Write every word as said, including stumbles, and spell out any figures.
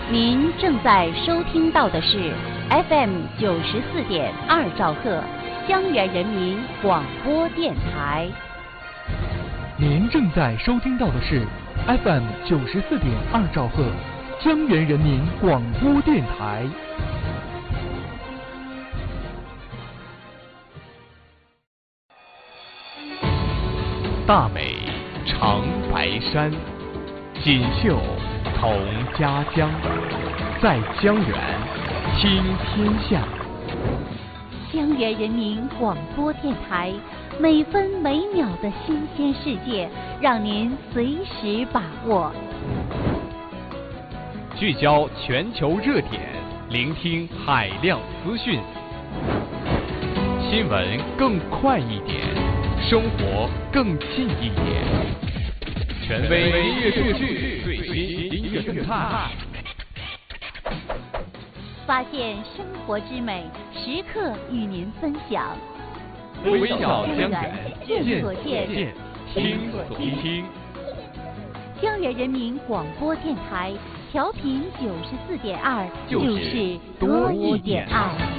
您正在收听到的是 F M 九十四点二兆赫，江源人民广播电台。 您正在收听到的是 F M 九十四点二兆赫，江源人民广播电台。大美长白山，锦绣同家乡，在江源听天下。 江源人民广播电台，每分每秒的新鲜世界，让您随时把握。 聚焦全球热点，聆听海量资讯，新闻更快一点，生活更近一点。权威音乐数据，最新音乐动态， 发现生活之美，时刻与您分享。 微笑江源， 见所见， 听所听。 江源人民广播电台调频九十四点二，就是多一点爱。